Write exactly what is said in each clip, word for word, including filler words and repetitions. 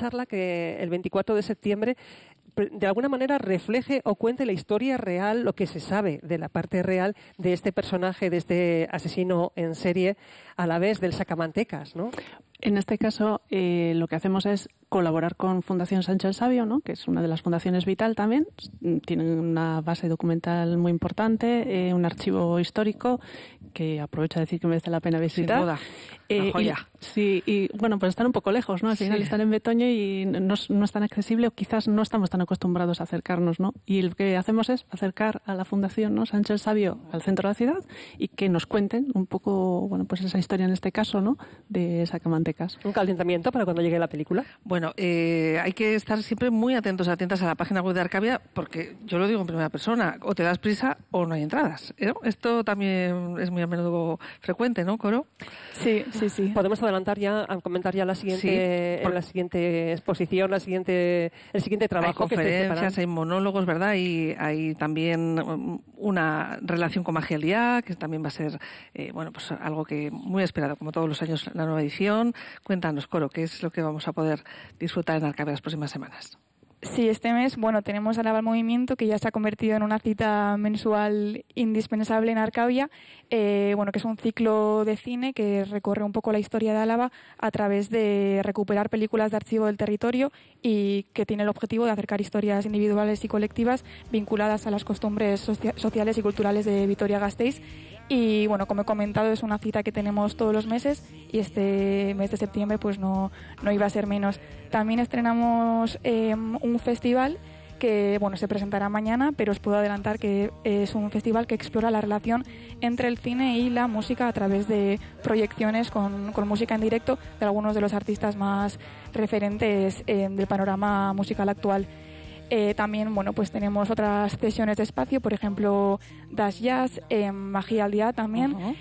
charla que el veinticuatro de septiembre de alguna manera refleje o cuente la historia real, lo que se sabe de la parte real de este personaje, de este asesino en serie, a la vez del sacamantecas, ¿no? En este caso, eh, lo que hacemos es colaborar con Fundación Sancho el Sabio, ¿no?, que es una de las fundaciones vital también. Tienen una base documental muy importante, eh, un archivo histórico que aprovecho a decir que merece la pena visitar. Sin duda. Eh, joya. Y, sí, y bueno, pues están un poco lejos, ¿no? Al final Sí. están en Betoño y no, es- no es tan accesible, o quizás no estamos tan acostumbrados a acercarnos, ¿no? Y lo que hacemos es acercar a la Fundación, ¿no?, Sancho el Sabio al centro de la ciudad y que nos cuenten un poco, bueno, pues esa historia en este caso, ¿no?, de Sacamantecas. Un calentamiento para cuando llegue la película. Bueno, eh, hay que estar siempre muy atentos, atentas a la página web de Arcavia, porque yo lo digo en primera persona, o te das prisa o no hay entradas, ¿eh? Esto también es muy a menudo frecuente, ¿no, Coro? Sí, sí, sí. Podemos adelantar ya, a comentar ya la siguiente, Sí, por- en la siguiente exposición, la siguiente, el siguiente Hay trabajo que estáis conferencias, preparando. hay monólogos, ¿verdad? Y hay también um, una relación con Magia al Día, que también va a ser, eh, bueno, pues algo que muy esperado, como todos los años, la nueva edición. Cuéntanos, Coro, ¿qué es lo que vamos a poder disfrutar en Arcavia las próximas semanas? Sí, este mes, bueno, tenemos Álava al Movimiento, que ya se ha convertido en una cita mensual indispensable en Arcavia, eh, bueno, que es un ciclo de cine que recorre un poco la historia de Álava a través de recuperar películas de archivo del territorio y que tiene el objetivo de acercar historias individuales y colectivas vinculadas a las costumbres socia- sociales y culturales de Vitoria-Gasteiz. Y bueno, como he comentado, es una cita que tenemos todos los meses y este mes de septiembre pues no, no iba a ser menos. También estrenamos eh, un festival que bueno, se presentará mañana, pero os puedo adelantar que es un festival que explora la relación entre el cine y la música a través de proyecciones con, con música en directo de algunos de los artistas más referentes eh, del panorama musical actual. Eh, también, bueno, pues tenemos otras sesiones de espacio, por ejemplo, Das Jazz, eh, Magia al Día también. Ujú.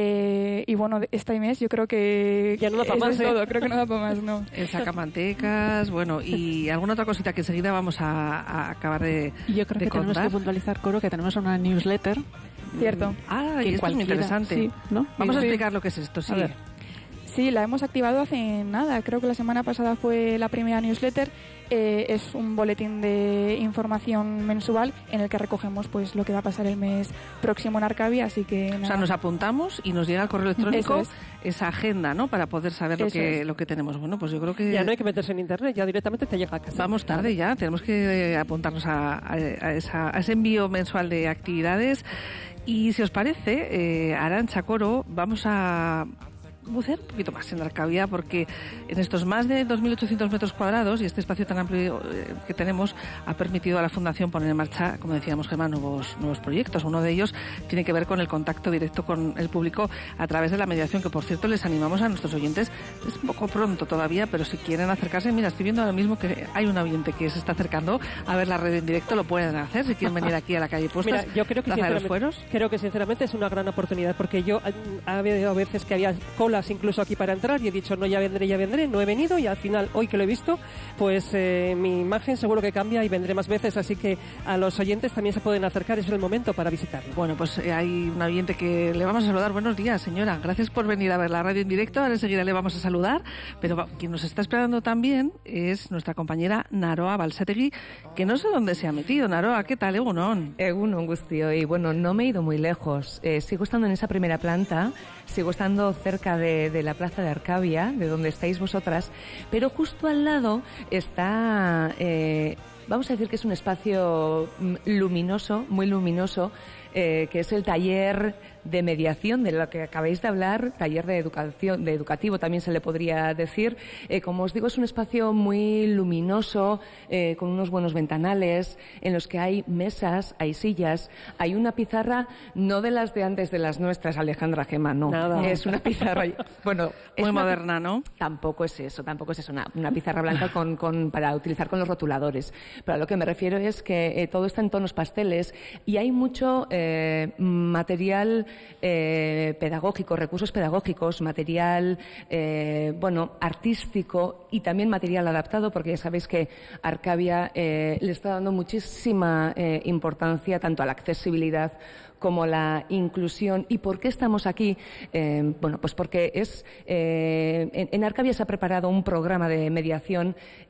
Eh, y bueno, este mes yo creo que Ya no da pa' eso más, es ¿eh? todo, creo que no da para más, no. El sacamantecas, bueno, y alguna otra cosita que enseguida vamos a, a acabar de Y yo creo de que tenemos contar. que puntualizar, Coro, que tenemos una newsletter. Cierto. Ah, que y esto es muy cualquiera- interesante. sí, ¿no? Vamos a Sí. explicar lo que es esto, sí. A ver. Sí, la hemos activado hace nada. Creo que la semana pasada fue la primera newsletter. Eh, es un boletín de información mensual en el que recogemos pues lo que va a pasar el mes próximo en Arcavia, así que O nada. sea, nos apuntamos y nos llega al correo electrónico Eso esa agenda, ¿no? Para poder saber lo Eso que, es. lo que tenemos. Bueno, pues yo creo que Ya no hay que meterse en internet, ya directamente te llega a casa. vamos tarde ya. Tenemos que eh, apuntarnos a, a- a esa- a ese envío mensual de actividades. Y si os parece, eh, Arantxa, Coro, vamos a bucear un poquito más en Arcavia, porque en estos más de dos mil ochocientos metros cuadrados y este espacio tan amplio eh, que tenemos ha permitido a la Fundación poner en marcha, como decíamos, Gemma, nuevos, nuevos proyectos. Uno de ellos tiene que ver con el contacto directo con el público a través de la mediación, que por cierto les animamos a nuestros oyentes. Es un poco pronto todavía, pero si quieren acercarse, mira, estoy viendo ahora mismo que hay un oyente que se está acercando a ver la red en directo, lo pueden hacer si quieren venir aquí a la calle Postas. Mira, yo creo que, Plaza de los sinceramente, Fueros. creo que sinceramente es una gran oportunidad, porque yo mm, ha habido veces que había colas incluso aquí para entrar y he dicho no, ya vendré, ya vendré, no he venido y al final hoy que lo he visto pues eh, mi imagen seguro que cambia y vendré más veces, así que a los oyentes también se pueden acercar, es el momento para visitarlo. Bueno, pues eh, hay un oyente que le vamos a saludar. Buenos días, señora. Gracias por venir a ver la radio en directo. Ahora enseguida le vamos a saludar. Pero va, quien nos está esperando también es nuestra compañera Naroa Balsategui, que no sé dónde se ha metido. Naroa, ¿qué tal? Egunon. Egunon guztioi. Y bueno, no me he ido muy lejos. Eh, sigo estando en esa primera planta, sigo estando cerca de, de la plaza de Arcavia, de donde estáis vosotras, pero justo al lado está, eh, vamos a decir que es un espacio mm, luminoso, muy luminoso, eh, que es el taller de mediación de lo que acabáis de hablar, taller de educación, de educativo también se le podría decir. Eh, como os digo, es un espacio muy luminoso, eh, con unos buenos ventanales, en los que hay mesas, hay sillas, hay una pizarra, no de las de antes de las nuestras, Alejandra, Gemma, no. Nada. Es una pizarra, bueno, es Muy una- moderna, ¿no? Tampoco es eso, tampoco es eso, una, una pizarra blanca con, con, para utilizar con los rotuladores. Pero a lo que me refiero es que eh, todo está en tonos pasteles y hay mucho eh, material eh, pedagógico, recursos pedagógicos, material, eh, bueno, artístico y también material adaptado, porque ya sabéis que Arcavia eh, le está dando muchísima eh, importancia tanto a la accesibilidad como la inclusión. ¿Y por qué estamos aquí? Eh, bueno, pues porque es eh, en, en Arcavia se ha preparado un programa de mediación